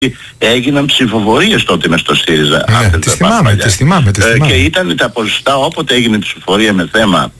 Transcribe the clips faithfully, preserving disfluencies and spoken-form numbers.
έγιναν ψηφοφορίες τότε μες στο ΣΥΡΙΖΑ. Ναι, τις θυμάμαι, τις θυμάμαι, τις θυμάμαι. Και ήταν τα ποσοστά όποτε έγινε ψηφοφορία με θέμα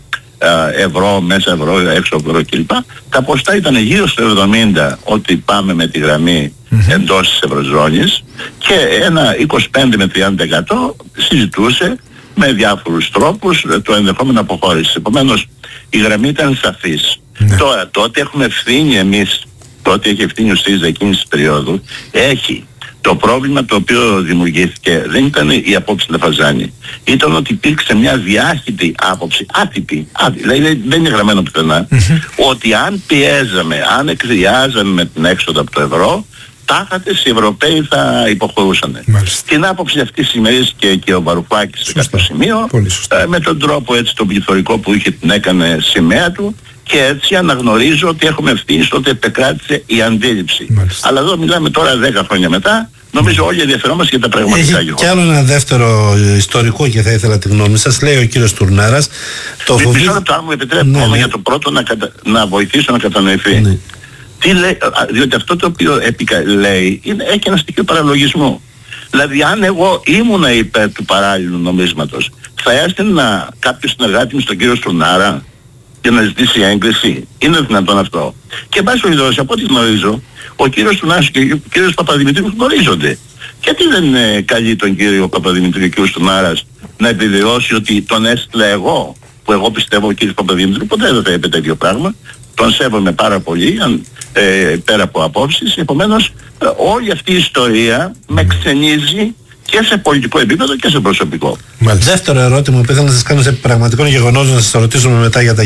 ευρώ, μέσα ευρώ, έξω ευρώ κλπ. Τα ποσοστά ήταν γύρω στο εβδομήντα ότι πάμε με τη γραμμή mm-hmm. εντός της Ευρωζώνης και ένα είκοσι πέντε με τριάντα τοις εκατό συζητούσε με διάφορους τρόπους το ενδεχόμενο αποχώρηση. Επομένως η γραμμή ήταν σαφής. Mm-hmm. Τώρα, τότε έχουμε ευθύνη εμείς, τότε έχει ευθύνη ο ΣΥΡΙΖΑ εκείνης της περίοδου, έχει το πρόβλημα το οποίο δημιουργήθηκε δεν ήταν η απόψη Λαφαζάνη. Ήταν ότι υπήρξε μια διάχυτη άποψη, άτυπη, άτυπη δηλαδή δεν είναι γραμμένο πουθενά, mm-hmm. ότι αν πιέζαμε, αν εκβιάζαμε με την έξοδο από το ευρώ, τάχατες οι Ευρωπαίοι θα υποχωρούσαν. Την άποψη αυτή συμμερίστηκε και ο Βαρουφάκης σε κάποιο σημείο, ε, με τον τρόπο έτσι τον πληθωρικό που είχε την έκανε σημαία του. Και έτσι αναγνωρίζω ότι έχουμε ευθύνη στο ότι επεκράτησε η αντίληψη. Μάλιστα. Αλλά εδώ μιλάμε τώρα δέκα χρόνια μετά. Νομίζω όλοι ενδιαφερόμαστε για τα πραγματικά γεγονότα. Έχει κι άλλο ένα δεύτερο ιστορικό και θα ήθελα τη γνώμη σας. Λέει ο κύριος Τουρνάρας. Το φοβί... Μισό λεπτό, αν μου επιτρέπει ναι, ναι. για το πρώτο να, κατα... να βοηθήσω να κατανοηθεί. Ναι. Τι λέει, διότι αυτό το οποίο επικα... λέει είναι, έχει ένα στοιχείο παραλογισμού. Δηλαδή αν εγώ ήμουνα υπέρ του παράλληλου νομίσματος, θα έστελνα κάποιο συνεργάτη μου στον κύριο Τουρνάρα για να ζητήσει έγκριση. Είναι δυνατόν αυτό? Και εν πάση περιπτώσει, από ό,τι γνωρίζω, ο κύριος Τουρνάρας και ο κύριος Παπαδημητρίου γνωρίζονται. Γιατί δεν ε, καλεί τον κύριο Παπαδημητρίου και ο κύριος Τουρνάρας να επιβεβαιώσει ότι τον έστειλα εγώ, που εγώ πιστεύω ο κύριος Παπαδημητρίου ποτέ δεν θα είπε τέτοιο πράγμα. Τον σέβομαι πάρα πολύ, αν, ε, πέρα από απόψεις. Επομένως, ε, όλη αυτή η ιστορία με ξενίζει και σε πολιτικό επίπεδο και σε προσωπικό. Μάλιστα. Δεύτερο ερώτημα που ήθελα να σας κάνω σε πραγματικό γεγονός, να σας ρωτήσουμε μετά για, τα,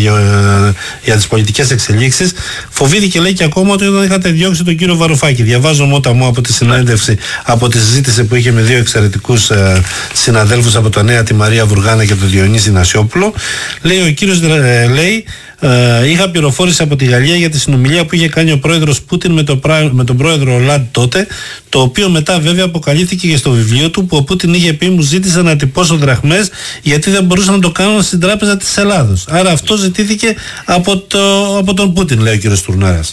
για τις πολιτικές εξελίξεις. Φοβήθηκε λέει και ακόμα ότι όταν είχατε διώξει τον κύριο Βαρουφάκη. Διαβάζω μότα μου από τη συνέντευξη, από τη συζήτηση που είχε με δύο εξαιρετικούς ε, συναδέλφους από το Νέα, τη Μαρία Βουργάνα και τον Διονύση Νασιόπουλο. Λέει ο κύριος ε, λέει Uh, είχα πληροφόρηση από τη Γαλλία για τη συνομιλία που είχε κάνει ο πρόεδρος Πούτιν με, το, με τον πρόεδρο Ολάντ τότε, το οποίο μετά βέβαια αποκαλύφθηκε και στο βιβλίο του, που ο Πούτιν είχε πει μου ζήτησε να τυπώσω δραχμές γιατί δεν μπορούσα να το κάνω στην τράπεζα της Ελλάδος. Άρα αυτό ζητήθηκε από, το, από τον Πούτιν, λέει ο κύριος Τουρνάρας.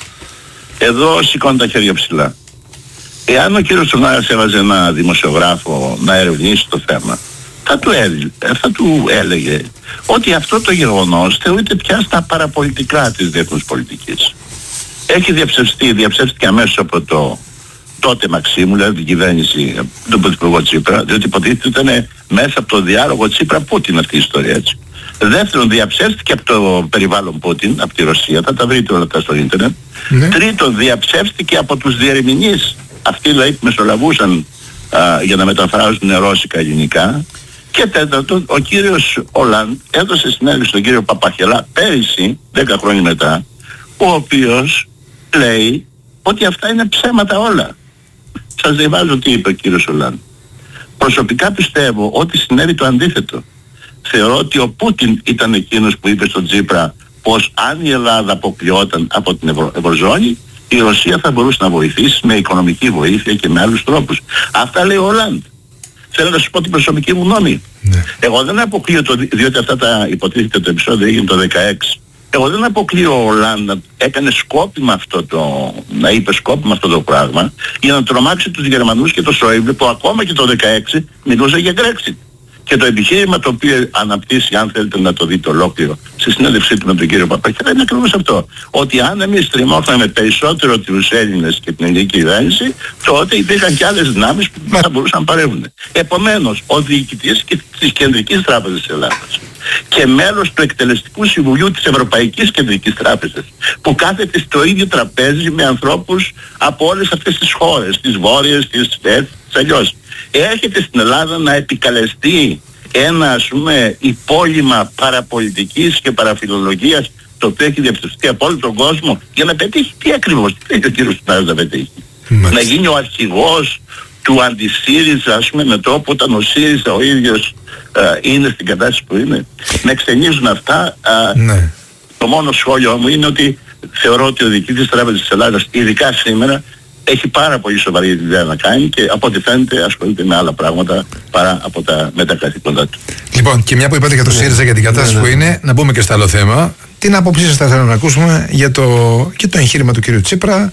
Εδώ σηκώνει τα χέρια ψηλά. Εάν ο κύριος Τουρνάρας έβαζε ένα δημοσιογράφο να ερευνήσει το θέμα, θα του, έλεγε, θα του έλεγε ότι αυτό το γεγονός θεωρείται πια στα παραπολιτικά της διεθνούς πολιτικής. Έχει διαψευστεί, διαψεύστηκε αμέσως από το τότε Μαξίμου, δηλαδή την κυβέρνηση, τον πρωθυπουργό Τσίπρα, διότι υποτίθεται ήταν μέσα από το διάλογο Τσίπρα-Πούτιν αυτή η ιστορία έτσι. Δεύτερον, διαψεύστηκε από το περιβάλλον Πούτιν, από τη Ρωσία, θα τα βρείτε όλα αυτά στο ίντερνετ. Ναι. Τρίτον, διαψεύστηκε από τους διερμηνείς, αυτοί δηλαδή που μεσολαβούσαν α, για να μεταφράζουν ρώσικα ελληνικά. Και τέταρτον, ο κύριος Ολάντ έδωσε συνέντευξη στον κύριο Παπαχελά πέρυσι, δέκα χρόνια μετά, ο οποίος λέει ότι αυτά είναι ψέματα όλα. Σας διαβάζω τι είπε ο κύριος Ολάντ. Προσωπικά πιστεύω ότι συνέβη το αντίθετο. Θεωρώ ότι ο Πούτιν ήταν εκείνος που είπε στον Τσίπρα πως αν η Ελλάδα αποκλειόταν από την Ευρω... Ευρωζώνη, η Ρωσία θα μπορούσε να βοηθήσει με οικονομική βοήθεια και με άλλους τρόπους. Αυτά λέει ο Ολάντ. Θέλω να σου πω την προσωπική μου γνώμη. Ναι. Εγώ δεν αποκλείω το, διότι αυτά τα υποτίθεται το επεισόδιο έγινε το δεκαέξι. Εγώ δεν αποκλείω ο Ολάντ να έκανε σκόπιμα αυτό το, να είπε σκόπιμα αυτό το πράγμα για να τρομάξει τους Γερμανούς και το Σόιμπλε που ακόμα και το δεκαέξι μιλούσε για Brexit. Και το επιχείρημα το οποίο αναπτύσσει, αν θέλετε να το δείτε ολόκληρο, στη συνέντευξή του με τον κύριο Παπαχελά, είναι ακριβώς αυτό. Ότι αν εμείς τριμώχναμε περισσότερο τους Έλληνες και την ελληνική κυβέρνηση, τότε υπήρχαν και άλλες δυνάμεις που θα μπορούσαν να παρεύουν. Επομένως, ο διοικητής της Κεντρικής Τράπεζας της Ελλάδας και μέλος του Εκτελεστικού Συμβουλίου της Ευρωπαϊκής Κεντρικής Τράπεζας, που κάθεται στο ίδιο τραπέζι με ανθρώπους από όλες αυτές τις χώρες, τις βόρειες, τις έτσι, αλλιώς. Έρχεται στην Ελλάδα να επικαλεστεί ένα ας πούμε υπόλοιμα παραπολιτικής και παραφιλολογίας το οποίο έχει διαψευστεί από όλο τον κόσμο για να πετύχει τι ακριβώς, τι θέλει ο κύριος Τουρνάρας να πετύχει. Μάλιστα. Να γίνει ο αρχηγός του αντισύριζα ας πούμε με τρόπο όταν ο ΣΥΡΙΖΑ ο ίδιος α, είναι στην κατάσταση που είναι. Με εξενίζουν αυτά. Α, ναι. Το μόνο σχόλιο μου είναι ότι θεωρώ ότι ο διοικητής της Τράπεζας της Ελλάδας ειδικά σήμερα έχει πάρα πολύ σοβαρή δουλειά να κάνει και από ό,τι φαίνεται ασχολείται με άλλα πράγματα παρά από τα, με τα καθήκοντά του. Λοιπόν, και μια που είπατε για το ναι. ΣΥΡΙΖΑ για την κατάσταση ναι, ναι. που είναι, να μπούμε και στο άλλο θέμα. Την άποψή σας θα θέλω να ακούσουμε για το, και το εγχείρημα του κ. Τσίπρα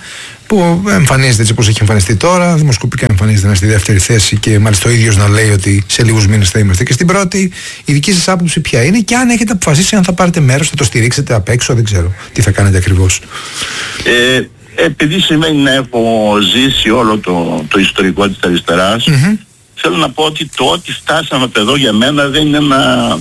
που εμφανίζεται έτσι όπως έχει εμφανιστεί τώρα, δημοσκοπικά εμφανίζεται να στη δεύτερη θέση και μάλιστα ο ίδιος να λέει ότι σε λίγους μήνες θα είμαστε και στην πρώτη. Η δική σας άποψη ποια είναι και αν έχετε αποφασίσει αν θα πάρετε μέρος, θα το στηρίξετε απ' έξω, δεν ξέρω τι θα κάνετε ακριβώς. Ε, επειδή σημαίνει να έχω ζήσει όλο το, το ιστορικό της αριστεράς, mm-hmm. θέλω να πω ότι το ότι φτάσαμε εδώ για μένα δεν είναι ένα,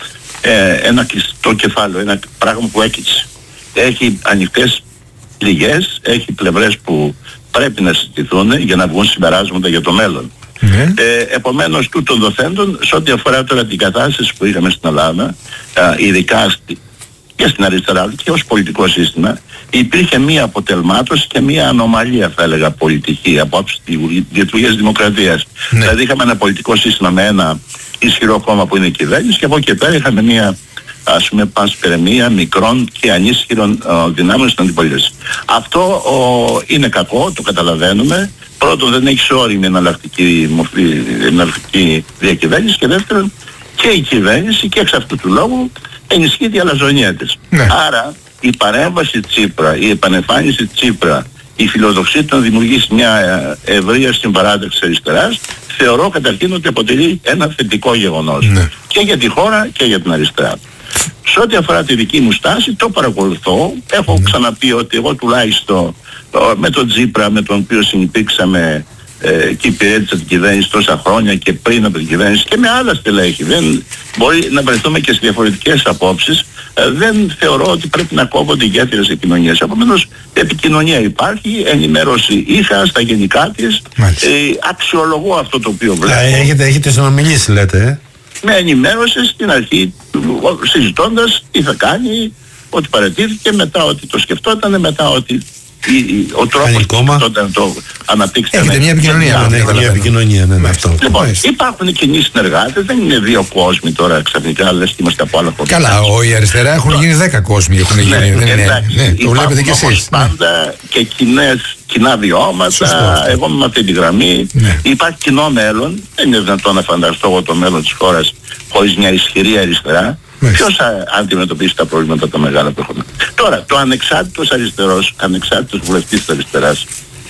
ε, ένα κλειστό κεφάλαιο, ένα πράγμα που έκλεισε. Έχει ανοιχτές πληγές, έχει πλευρές που πρέπει να συζητηθούν για να βγουν συμπεράσματα για το μέλλον. Mm-hmm. Ε, επομένως τούτων δοθέντων, σε ό,τι αφορά τώρα την κατάσταση που είχαμε στην Ελλάδα, α, ειδικά στη, και στην αριστερά και ως πολιτικό σύστημα, υπήρχε μία αποτελμάτωση και μία ανομαλία, θα έλεγα, πολιτική απόψε της λειτουργίας δημοκρατίας. Mm-hmm. Δηλαδή είχαμε ένα πολιτικό σύστημα με ένα ισχυρό κόμμα που είναι η κυβέρνηση και από εκεί πέρα είχαμε μία, ας πούμε, πασπερεμία μικρών και ανίσχυρων ο, δυνάμεων στην αντιπολίτευση. Αυτό ο, είναι κακό, το καταλαβαίνουμε. Πρώτον, δεν έχει όριμη εναλλακτική μορφή, εναλλακτική διακυβέρνηση, και δεύτερον, και η κυβέρνηση και εξ αυτού του λόγου ενισχύει η αλαζονία της. Ναι. Άρα η παρέμβαση Τσίπρα, η επανεμφάνιση Τσίπρα, η φιλοδοξία του να δημιουργήσει μια ευρεία συμπαράταξη αριστεράς, θεωρώ καταρχήν ότι αποτελεί ένα θετικό γεγονός. Ναι. Και για τη χώρα και για την αριστερά. Σε ό,τι αφορά τη δική μου στάση, το παρακολουθώ. Έχω mm. ξαναπεί ότι εγώ τουλάχιστον με τον Τσίπρα, με τον οποίο συνυπήρξαμε ε, και υπηρέτησα την κυβέρνηση τόσα χρόνια και πριν από την κυβέρνηση και με άλλα στελέχη, δεν μπορεί να βρεθούμε και σε διαφορετικές απόψεις. Ε, δεν θεωρώ ότι πρέπει να κόβονται γέφυρες επικοινωνίας. Επομένως, επικοινωνία υπάρχει, ενημέρωση είχα στα γενικά της, ε, αξιολογώ αυτό το οποίο βλέπω. Έχετε, έχετε συνομιλήσει, λέτε, ε? Με ενημέρωσε στην αρχή, συζητώντας τι θα κάνει, ότι παρατήθηκε, μετά ότι το σκεφτόταν, μετά ότι ο τρόπος που σκεφτόταν το αναπτύξει. Έχετε μια επικοινωνία. Ναι, μια επικοινωνία, ναι, με αυτό. Λοιπόν, υπάρχουν κοινοί συνεργάτες, δεν είναι δύο κόσμοι τώρα ξαφνικά, λες και είμαστε από άλλα κόμματα. Καλά, η αριστερά έχουν γίνει δέκα κόσμοι, έχουν γίνει. Ναι, το βλέπετε κι εσείς. Πάντα και κοινές, κοινά βιώματα, εγώ με αυτή τη γραμμή. Υπάρχει κοινό μέλλον, δεν είναι δυνατόν να φανταστώ εγώ το μέλλον της χώρας χωρίς μια ισχυρή αριστερά. Ποιος θα αντιμετωπίσει τα προβλήματα τα μεγάλα που έχουμε. Τώρα, το ανεξάρτητος αριστερός, ανεξάρτητος βουλευτής της αριστεράς,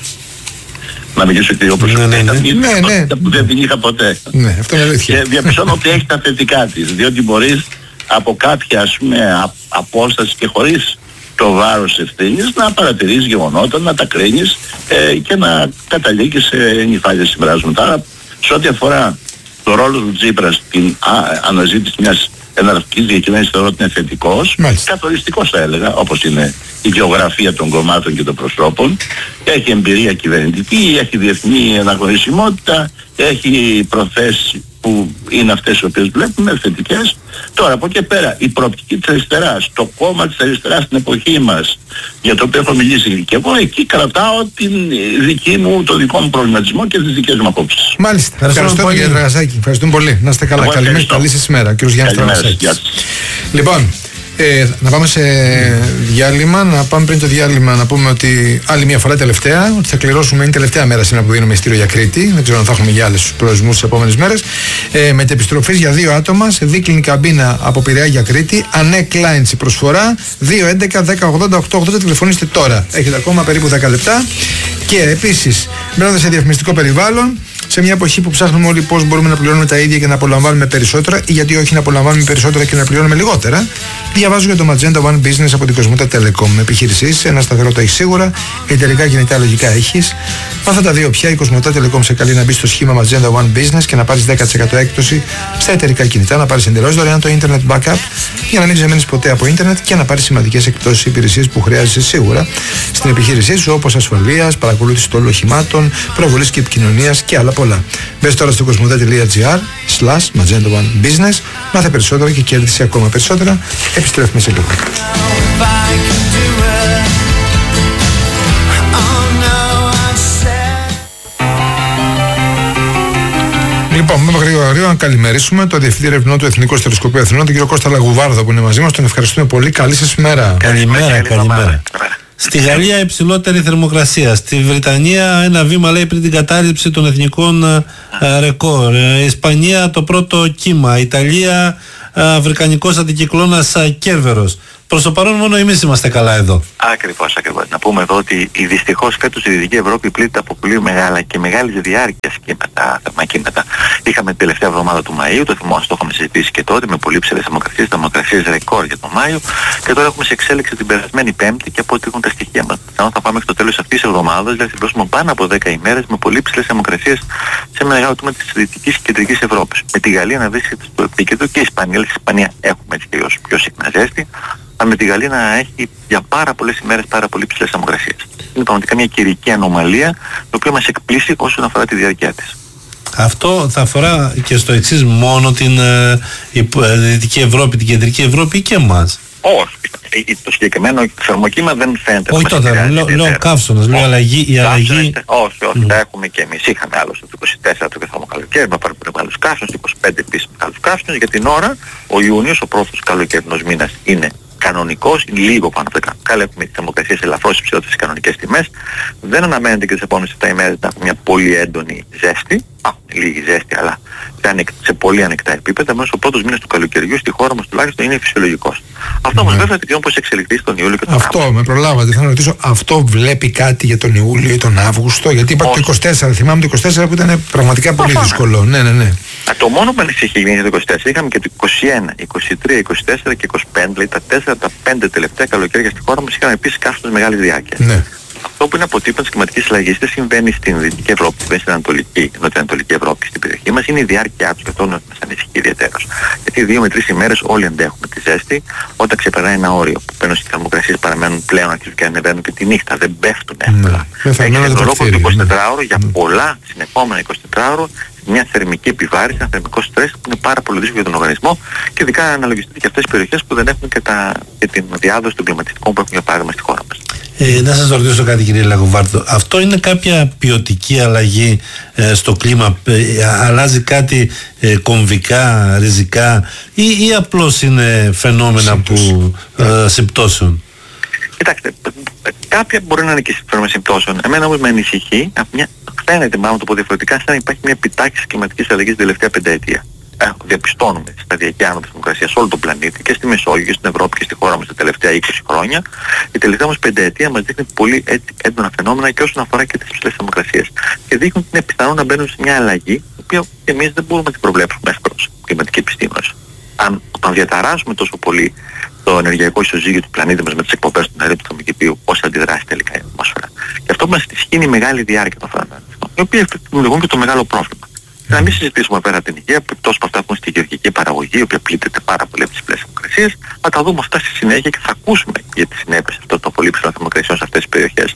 να μιλήσω και όπως ναι, ναι, ναι. ναι, ναι. που δεν την είχα ποτέ. Ναι, αυτό είναι αλήθεια. Και διαπιστώνω ότι έχει τα θετικά της, διότι μπορείς από κάποια, ας πούμε, απόσταση και χωρίς το βάρος ευθύνης να παρατηρείς γεγονότα, να τα κρίνεις ε, και να καταλήγεις σε νυφάλια συμπεράσματα. Άρα, σε ό,τι αφορά το ρόλο του Τσίπρα στην α, αναζήτηση μιας εναλλακτικής διακυβέρνησης, θεωρώ ότι είναι θετικός, καθοριστικός θα έλεγα, όπως είναι η γεωγραφία των κομμάτων και των προσώπων. Έχει εμπειρία κυβερνητική, έχει διεθνή αναγνωρισιμότητα, έχει προθέσεις που είναι αυτές οι οποίες βλέπουμε, θετικές. Τώρα από εκεί πέρα η προοπτική της αριστεράς, το κόμμα της αριστεράς στην εποχή μας, για το οποίο έχω μιλήσει και εγώ, εκεί κρατάω την δική μου, το δικό μου προβληματισμό και τις δικές μου απόψεις. Μάλιστα. Ευχαριστούμε πολύ, κύριε Τραγασάκη. Ευχαριστούμε πολύ. Να είστε καλά. Καλή, καλή σας ημέρα, κύριος Γιάννης Τραγασάκη. Λοιπόν, Ε, να πάμε σε διάλειμμα. Να πάμε πριν το διάλειμμα να πούμε ότι άλλη μια φορά τελευταία, ότι θα κληρώσουμε, είναι τελευταία μέρα σήμερα που δίνουμε ειστήριο για Κρήτη. Δεν ξέρω αν θα έχουμε για άλλους προορισμούς τις επόμενες μέρες. Ε, μετεπιστροφής για δύο άτομα σε δίκλινη καμπίνα από Πειραιά για Κρήτη. Ανέ Clients η προσφορά. δύο έντεκα δέκα ογδόντα οκτώ ογδόντα. Τηλεφωνήστε τώρα. Έχετε ακόμα περίπου δέκα λεπτά. Και επίσης, μπαίνοντας σε διαφημιστικό περιβάλλον, σε μια εποχή που ψάχνουμε όλοι πώς μπορούμε να πληρώνουμε τα ίδια και να απολαμβάνουμε περισσότερα, ή γιατί όχι να απολαμβάνουμε περισσότερα και να πληρώνουμε λιγότερα, διαβάζω για το Magenta One Business από την Κοσμοτέ Telecom. Επιχείρησή, ένα σταθερό το έχει σίγουρα, εταιρικά κινητά λογικά έχει. Με αυτά τα δύο πια η Κοσμοτέ Telecom σε καλεί να μπει στο σχήμα Magenta One Business και να πάρει δέκα τοις εκατό έκπτωση στα εταιρικά κινητά, να πάρει εντελώς δωρεάν το Internet Backup για να μην ξεμένει ποτέ από Ιντερνετ και να πάρει σημαντικές εκπτώσεις υπηρεσίες που χρειάζεσαι σίγουρα στην επιχείρησή σου, όπως ασφαλείας, παρακολούθηση των οχημάτων, προβολής και επικοινωνίας και άλλα πολλά. Μπες τώρα στο κοσμοτέ.gr slash Magenta One Business, μάθε περισσότερα και κέρδισε ακόμα περισσότερα. Επιστρέφουμε σε λίγο. Λοιπόν, με γρήγορα γρήγορα να καλημερίσουμε το Διευθυντή Ερευνών του Εθνικού Στερεοσκοπείου Αθηνών, τον κύριο Κώστα Λαγουβάρδο που είναι μαζί μας. Τον ευχαριστούμε πολύ. Καλή σας ημέρα. Καλημέρα, καλημέρα. Στη Γαλλία υψηλότερη θερμοκρασία. Στη Βρετανία ένα βήμα λέει πριν την κατάληψη των εθνικών α, ρεκόρ. Η Ισπανία το πρώτο κύμα. Ιταλία αφρικανικός αντικυκλώνας Κέρβερος. προς το παρόν μόνο εμείς είμαστε καλά εδώ. Ακριβώς, ακριβώς. Να πούμε εδώ ότι δυστυχώς φέτος η Δυτική Ευρώπη πλήττεται από πολύ μεγάλα και μεγάλης διάρκειας κύματα, θερμοκύματα. Είχαμε την τελευταία εβδομάδα του Μαΐου, το θυμόσαστε, το είχαμε συζητήσει και τότε, με πολύ ψηλές θερμοκρασίες, θερμοκρασίες ρεκόρ για τον Μάιο, και τώρα έχουμε σε εξέλιξη την περασμένη Πέμπτη και από ό,τι έχουν τα στοιχεία μας. Ενώ θα πάμε μέχρι το τέλος αυτής της εβδομάδας, δηλαδή θα φτάσουμε πάνω από δέκα ημέρες με πολύ ψηλές θερμοκρασίες σε ένα μεγάλο τμήμα της Δυτικής και Κεντρικής Ευρώπης. Με τη Γαλλία να βρίσκεται στο επίκεντρο και η Ισπανία, στην Ισπανία έχουμε έτσι και πιο συχνά ζέστη, αλλά με τη Γαλλία να έχει για πάρα πολλές ημέρες πάρα πολύ ψηλές θερμοκρασίες. Είναι πραγματικά μια καιρική ανομαλία, η οποία μας εκπλήσει όσον αφορά τη διάρκεια της. Αυτό θα αφορά και στο εξής μόνο την ε, η, ε, Δυτική Ευρώπη, την Κεντρική Ευρώπη και εμάς. Όχι. Το συγκεκριμένο θερμοκύμα δεν φαίνεται. Όχι τότε, λέω, λέω καύσωνας, λέω αλλαγή, η αλλαγή. Όχι, όχι, mm. τα έχουμε και εμείς. Είχαμε άλλωστε το είκοσι τέσσερα το καθόλου καλοκαίρι, με πάρα πολύ μεγάλους καύσωνες, το είκοσι πέντε επίσης μεγάλους καύσωνες. Για την ώρα, ο Ιούνιος, ο πρώτος καλοκαιρινός μήνας, είναι κανονικός, είναι λίγο πάνω από τα κανονικά. Έχουμε τις θερμοκρασίες ελαφρώς υψηλότερες στις κανονικές τιμές. Δεν αναμένεται και τις επόμενες επτά ημέρες να έχουμε μια πολύ έντονη ζέστη. Α, λίγη ζέστη, αλλά σε πολύ ανοιχτά επίπεδα. Μέσα ο πρώτος μήνας του καλοκαιριού στη χώρα μας τουλάχιστον είναι φυσιολογικός. Αυτό όμως βέβαια δεν πώς εξελιχθεί στον Ιούλιο και τον Αυτό, Αύγουστο. Με προλάβατε. Θα ρωτήσω, αυτό βλέπει κάτι για τον Ιούλιο ή τον Αύγουστο? Γιατί είπατε το είκοσι τέσσερα, θυμάμαι το είκοσι τέσσερα που ήταν πραγματικά πολύ Αχα, δύσκολο. Ναι, ναι, ναι. Α, το μόνο που ανησυχεί είναι το είκοσι τέσσερα. Είχαμε και το είκοσι ένα, είκοσι τρία, είκοσι τέσσερα και είκοσι πέντε. Δηλαδή τα τέσσερα, τα πέντε τελευταία καλοκαίρια στη χώρα μας είχαμε επίσης καύσωνες μεγάλης διάρκειας. Ναι. Αυτό που είναι αποτύπωμα της κλιματικής αλλαγής δεν συμβαίνει στην Δυτική Ευρώπη, συμβαίνει στην Ανατολική, Νοτιοανατολική Ευρώπη, στην περιοχή μας, είναι η διάρκεια τους και αυτό μας ανησυχεί ιδιαίτερως. Γιατί δύο με τρεις ημέρες όλοι αντέχουμε τη ζέστη, όταν ξεπερνάει ένα όριο που παίρνουν στις θερμοκρασίες παραμένουν πλέον αρχίζουν και ανεβαίνουν και τη νύχτα, δεν πέφτουν εύκολα. Έχει ολόκληρο το εικοσιτετράωρο για πολλά συνεχόμενα εικοσιτετράωρο μια θερμική επιβάρηση, ένα θερμικό στρες που είναι πάρα πολύ δύσκολο για τον οργανισμό και ειδικά αναλογιστείτε και αυτές τις περιοχές που δεν έχουν και, τα, και την διάδοση των κλιματιστικών που έχουν για παράδειγμα στη χώρα μας. Ε, να σας ρωτήσω κάτι κύριε Λαγοβάρδο, αυτό είναι κάποια ποιοτική αλλαγή ε, στο κλίμα, ε, αλλάζει κάτι ε, κομβικά, ριζικά ή, ή απλώς είναι φαινόμενα που ε, συμπτώσεων? Κοιτάξτε, κάποια μπορεί να είναι και φαινόμενα συμπτώσεων. Εμένα όμως με ανησυχεί, μια, φαίνεται μάλλον το πω διαφορετικά, σαν να υπάρχει μια επιτάχυνση κλιματικής αλλαγής την τελευταία πενταετία. Ε, διαπιστώνουμε τη σταδιακή άνοδο της θερμοκρασίας σε όλο τον πλανήτη και στη Μεσόγειο και στην Ευρώπη και στη χώρα μας τα τελευταία είκοσι χρόνια. Η τελευταία όμως πενταετία μας δείχνει πολύ έτσι, έντονα φαινόμενα και όσον αφορά και τις ψηλές θερμοκρασίες. Και δείχνουν ότι είναι πιθανό να μπαίνουν σε μια αλλαγή, η οποία εμείς δεν μπορούμε να την προβλέψουμε εύκολως, κλιματική επιστήμονες. Αν, αν διαταράσσουμε τόσο πολύ το ενεργειακό ισοζύγιο του πλανήτη μας με τις εκπομπές του αερίου του θερμοκηπίου, πώς θα αντιδράσει τελικά η ατμόσφαιρα. Και αυτό μας ισχύει η μεγάλη διάρκεια των φαινομένων, οι οποίοι δημιουργούν και το μεγάλο πρόβλημα. Mm. Να μην συζητήσουμε πέρα την υγεία, εκτός από αυτά που είναι στη γεωργική παραγωγή, η οποία πλήττεται πάρα πολύ από τις ψηλές θερμοκρασίες, να τα δούμε αυτά στη συνέχεια και θα ακούσουμε για τις συνέπειες αυτών των πολύ ψηλών θερμοκρασιών σε αυτές τις περιοχές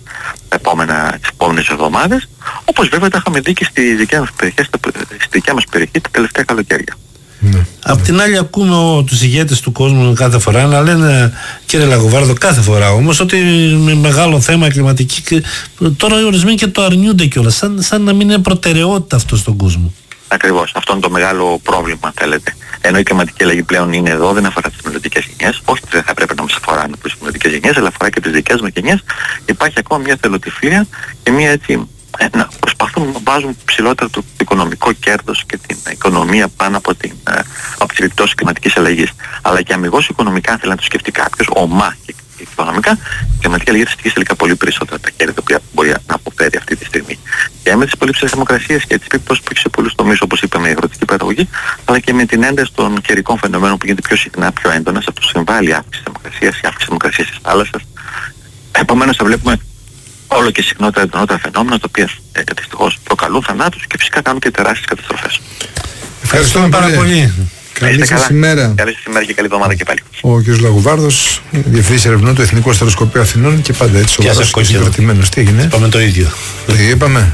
τις επόμενες εβδομάδες, όπως βέβαια τα είχαμε δει και στη δικιά μας περιοχή, στη δικιά μας περιοχή τα τελευταία καλοκαίρια. Ναι. Απ' την άλλη ακούμε ο, τους ηγέτες του κόσμου κάθε φορά να λένε, κύριε Λαγοβάρδο, κάθε φορά όμως ότι με μεγάλο θέμα κλιματική και τώρα οι ορισμένοι και το αρνιούνται κιόλας, σαν, σαν να μην είναι προτεραιότητα αυτό στον κόσμο. Ακριβώς, αυτό είναι το μεγάλο πρόβλημα αν θέλετε. Ενώ η κλιματική αλλαγή πλέον είναι εδώ, δεν αφορά τις μελλοντικές γενιές, όχι ότι δεν θα πρέπει να μας αφορά τις μελλοντικές γενιές, αλλά αφορά και τις δικές μας γενιές. Υπάρχει ακόμα μια θελοτυφλία και μια έτσι Ε, να προσπαθούν να βάζουν ψηλότερα το οικονομικό κέρδος και την οικονομία πάνω από, την, ε, από τις επιπτώσεις κλιματικής αλλαγής. Αλλά και αμιγώς οικονομικά, αν θέλει να το σκεφτεί κάποιος, ομά και οικονομικά, η κλιματική αλλαγή θα στοιχήσει τελικά πολύ περισσότερα τα κέρδη τα οποία μπορεί να αποφέρει αυτή τη στιγμή. Και με τις πολύ ψηλές θερμοκρασίες και τις επιπτώσεις που έχει σε πολλούς τομείς, όπως είπαμε, η αγροτική παραγωγή, αλλά και με την ένταση των καιρικών φαινομένων που γίνεται πιο συχνά, πιο έντονα, σε αυτό συμβάλλει η αύξηση της θερμοκρασίας, η αύξηση της θερμοκρασίας της θάλασσας. Επομένως θα βλέπουμε όλο και συχνότερα εντονότερα φαινόμενα, τα οποία ε, δυστυχώς προκαλούν θανάτους και φυσικά κάνουν και τεράστιες καταστροφές. Ευχαριστούμε πάρα πολύ. Καλή σας ημέρα. Καλή σας ημέρα και καλή εβδομάδα και πάλι. Ο κ. Λαγοβάρδος, διευθυντής ερευνών του Εθνικού Αστεροσκοπείου Αθηνών και πάντα έτσι σοβαρός και συγκρατημένος. Τι έγινε? Είπαμε το ίδιο. Το ίδιο είπαμε.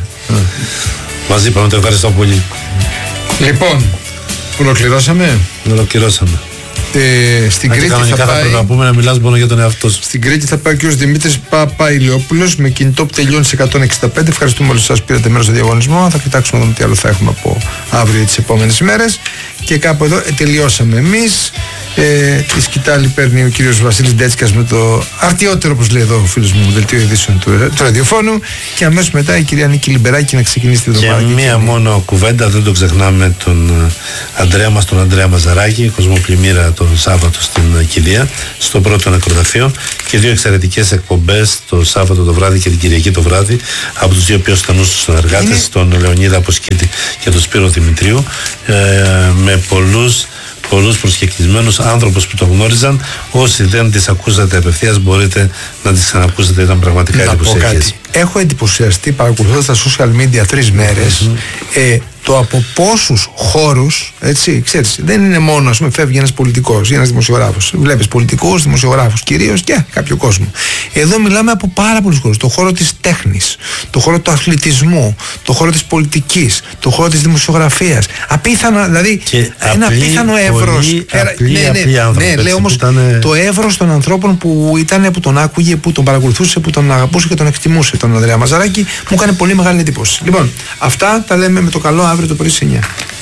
Μαζί είπαμε, το ευχαριστώ πολύ. Λοιπόν, ολοκληρώσαμε. Ολοκληρώσαμε. Ε, στην Κρήτη θα πάει. Να πούμε να μιλάς μόνο για τον εαυτό σου. Στην Κρήτη θα πάει ο κ. Δημήτρης Παπαϊλιόπουλος με κινητό που τελειώνει σε εκατόν εξήντα πέντε. Ευχαριστούμε όλους σας που πήρατε μέρος στο διαγωνισμό. Θα κοιτάξουμε τι άλλο θα έχουμε από αύριο τις επόμενες ημέρες. Και κάπου εδώ ε, τελειώσαμε εμείς. Ε, τη σκητάλη παίρνει ο κύριος Βασίλης Ντέτσκας με το αρτιότερο, όπως λέει εδώ ο φίλος μου, δελτίο ειδήσεων του, του ραδιοφώνου, και αμέσως μετά η κυρία Νίκη Λιμπεράκη να ξεκινήσει τη εβδομάδα. Και μία μόνο κουβέντα, δεν το ξεχνάμε, τον Αντρέα μας, τον Αντρέα Μαζαράκη, κοσμοπλημμύρα τον Σάββατο στην Κηδεία, στο πρώτο νεκροταφείο, και δύο εξαιρετικές εκπομπές το Σάββατο το βράδυ και την Κυριακή το βράδυ από τους δύο πιο στενούς τους συνεργάτες, είναι... τον Λεωνίδα Αποσκήτη και τον Σπύρο Δημητρίου, ε, με πολλούς πολλούς προσκεκλισμένους άνθρωπους που το γνώριζαν. Όσοι δεν τις ακούσατε απευθείας μπορείτε να τις ξανακούσετε, ήταν πραγματικά εντυπωσιακές. Έχω εντυπωσιαστεί παρακολουθώντας τα social media τρεις μέρες mm-hmm. ε, το από πόσους χώρους, έτσι, ξέρεις, δεν είναι μόνο, ας πούμε, φεύγει ένας πολιτικός ή ένας δημοσιογράφος. Βλέπεις πολιτικούς, δημοσιογράφους κυρίως και κάποιο κόσμο. Εδώ μιλάμε από πάρα πολλούς χώρους. Το χώρο της τέχνης, το χώρο του αθλητισμού, το χώρο της πολιτικής, το χώρο της δημοσιογραφίας. Απίθανα, δηλαδή και ένα απλή, απίθανο εύρος. Απλή, ναι, ναι, απλή άνθρωποι, ναι, λέω όμως ήταν... το εύρος των ανθρώπων που ήταν, που τον άκουγε, που τον παρακολουθούσε, που τον αγαπούσε και τον εκτιμούσε, τον Ανδρέα Μαζαράκη, μου έκανε πολύ μεγάλη εντύπωση. Λοιπόν, αυτά τα λέμε με το καλό αύριο το πρωί στις εννιά.